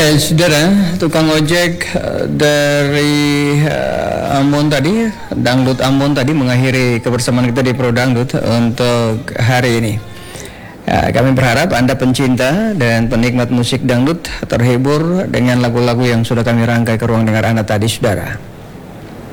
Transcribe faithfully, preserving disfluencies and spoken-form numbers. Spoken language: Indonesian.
Ya, saudara, tukang ojek eh, dari eh, Ambon tadi, Dangdut Ambon tadi mengakhiri kebersamaan kita di Pro Dangdut untuk hari ini. Ya, kami berharap Anda pencinta dan penikmat musik dangdut terhibur dengan lagu-lagu yang sudah kami rangkai ke ruang dengar Anda tadi, saudara.